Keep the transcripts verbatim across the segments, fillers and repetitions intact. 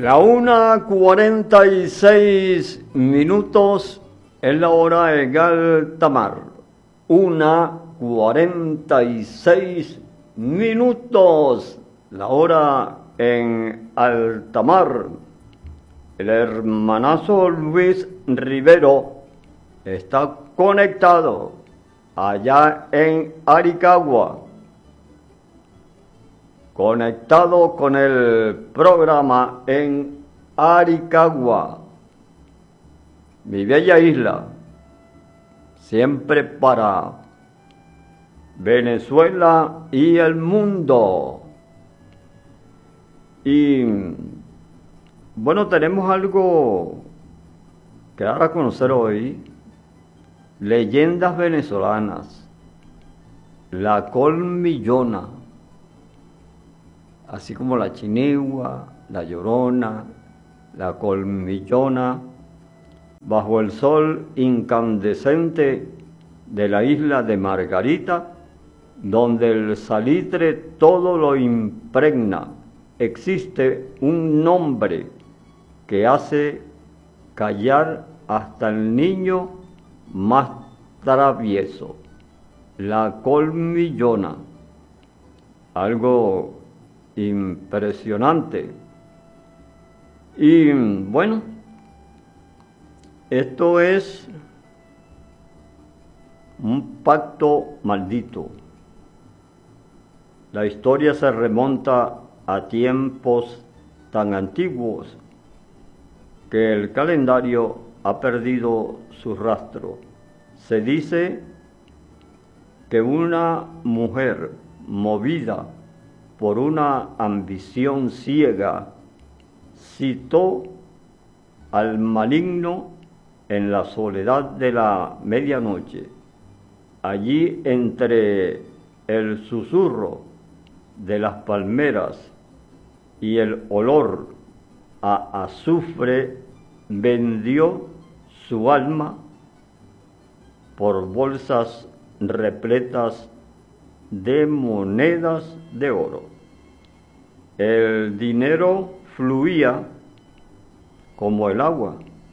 La una cuarenta y seis minutos es la hora en alta mar. Una cuarenta y seis minutos la hora en alta mar. El hermanazo Luis Rivero está conectado allá en Aricagua, conectado con el programa en Aricagua, mi bella isla, siempre para Venezuela y el mundo. Y bueno, tenemos algo que dar a conocer hoy: leyendas venezolanas, la colmillona, así como la chinigua, la llorona, la colmillona, bajo el sol incandescente de la isla de Margarita, donde el salitre todo lo impregna, existe un nombre que hace callar hasta el niño más travieso: la colmillona. Algo impresionante. Y bueno, esto es un pacto maldito. La historia se remonta a tiempos tan antiguos que el calendario ha perdido su rastro. Se dice que una mujer movida por una ambición ciega citó al maligno en la soledad de la medianoche. Allí, entre el susurro de las palmeras y el olor a azufre, vendió su alma por bolsas repletas de monedas de oro. El dinero fluía como el agua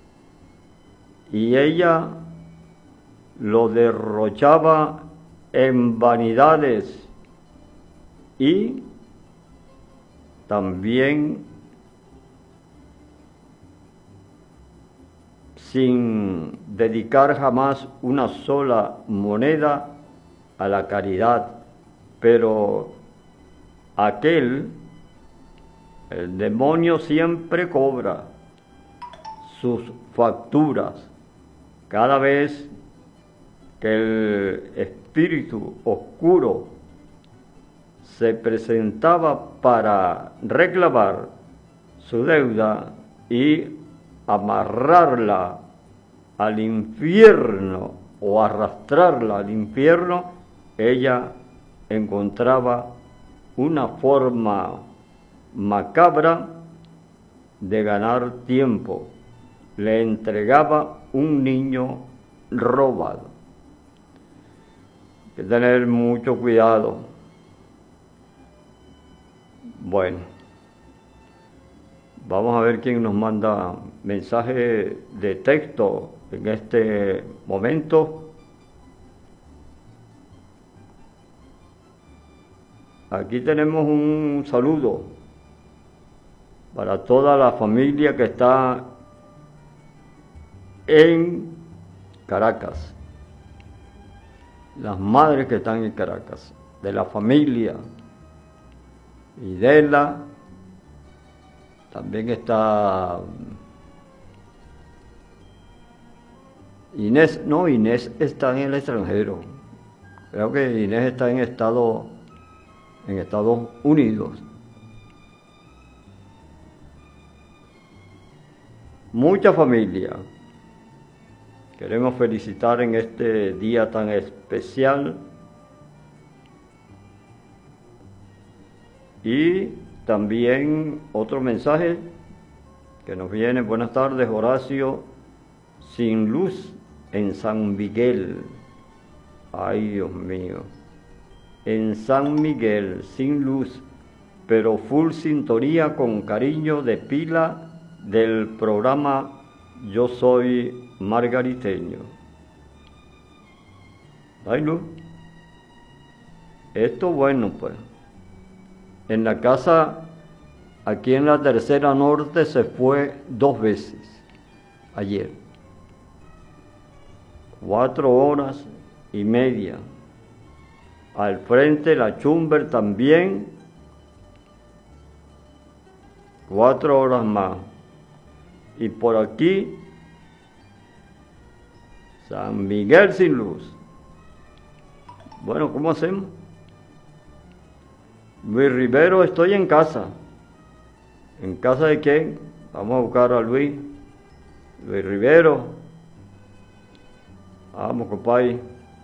y ella lo derrochaba en vanidades y también sin dedicar jamás una sola moneda a la caridad. Pero aquel, el demonio, siempre cobra sus facturas cada vez que el espíritu oscuro se presentaba para reclamar su deuda y amarrarla al infierno o arrastrarla al infierno. Ella encontraba una forma macabra de ganar tiempo. Le entregaba un niño robado. Hay que tener mucho cuidado. Bueno, vamos a ver quién nos manda mensaje de texto en este momento. Aquí tenemos un saludo para toda la familia que está en Caracas, las madres que están en Caracas, de la familia Videla. También está Inés. No, Inés está en el extranjero. Creo que Inés está en Estado, en Estados Unidos. Mucha familia queremos felicitar en este día tan especial. Y también otro mensaje que nos viene: buenas tardes, Horacio, sin luz en San Miguel. Ay, Dios mío, en San Miguel, sin luz. pero full sintonía con cariño de pila del programa Yo Soy Margariteño. Ay, Luz. Esto bueno, pues. En la casa, aquí en la Tercera Norte, se fue dos veces ayer. Cuatro horas y media. Al frente la Chumber también. Cuatro horas más. Y por aquí, San Miguel sin luz. Bueno, ¿cómo hacemos? Luis Rivero, estoy en casa. ¿En casa de quién? Vamos a buscar a Luis. Luis Rivero. Vamos, compadre.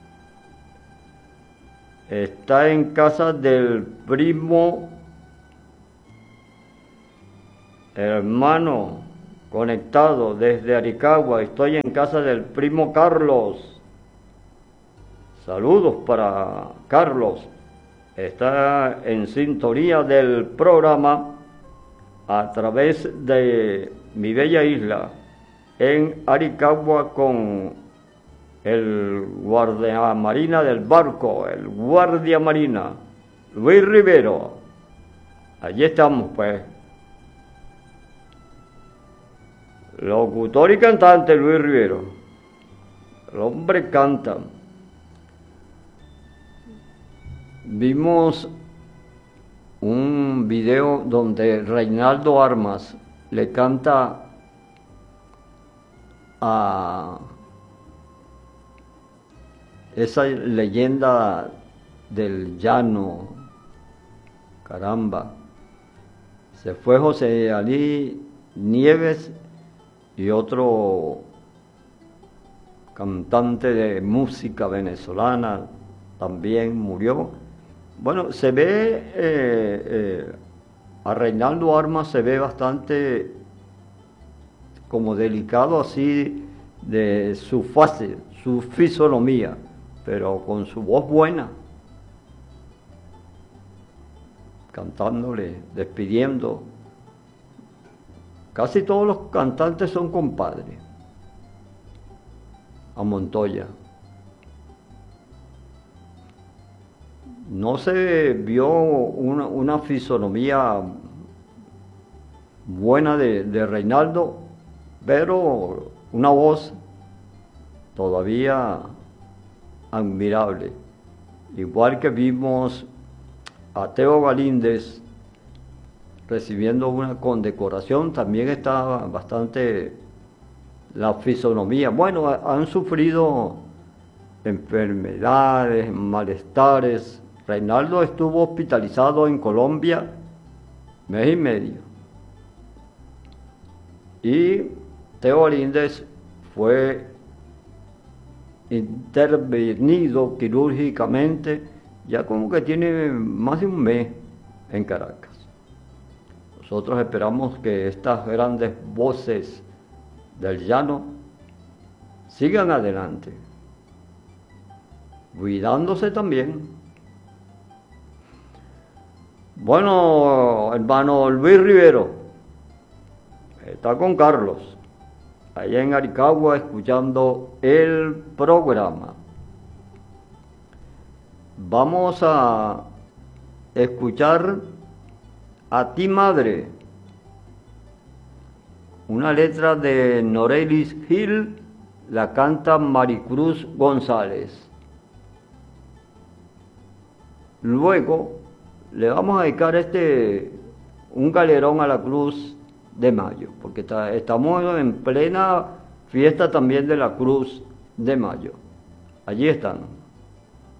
Está en casa del primo, hermano, conectado desde Aricagua. Estoy en casa del primo Carlos. Saludos para Carlos. Está en sintonía del programa a través de Mi Bella Isla en Aricagua con el guardia marina del barco, el guardia marina, Luis Rivero. Allí estamos, pues. Locutor y cantante Luis Rivero. El hombre canta. Vimos un video donde Reinaldo Armas le canta a esa leyenda del llano. Caramba. Se fue José Alí Nieves y otro cantante de música venezolana también murió. Bueno, se ve, eh, eh, a Reinaldo Armas se ve bastante como delicado así de su fase, su fisonomía, pero con su voz buena, cantándole, despidiendo. Casi todos los cantantes son compadres a Montoya. No se vio una, una fisonomía buena de, de Reinaldo, pero una voz todavía admirable. Igual que vimos a Teo Galíndez recibiendo una condecoración, también está bastante la fisonomía. Bueno, han sufrido enfermedades, malestares. Reinaldo estuvo hospitalizado en Colombia mes y medio. Y Teo Galíndez fue intervenido quirúrgicamente, ya como que tiene más de un mes en Caracas. Nosotros esperamos que estas grandes voces del llano sigan adelante, cuidándose también. Bueno, hermano Luis Rivero está con Carlos, allá en Aricagua, escuchando el programa. Vamos a escuchar A Ti Madre, una letra de Norelis Gil, la canta Maricruz González. Luego le vamos a dedicar este un galerón a la Cruz de Mayo, porque está, estamos en plena fiesta también de la Cruz de Mayo. Allí están.